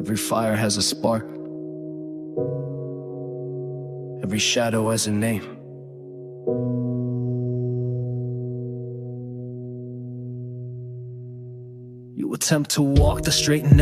Every fire has a spark. Every shadow has a name. You attempt to walk the straight and